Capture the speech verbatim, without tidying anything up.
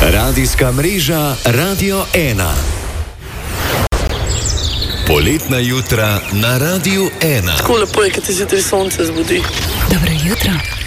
Radijska mreža Radio ena. Poletna jutra na Radiu ena. Tako lepo je, kad te zjutraj sonce zbudi. Dobro jutro.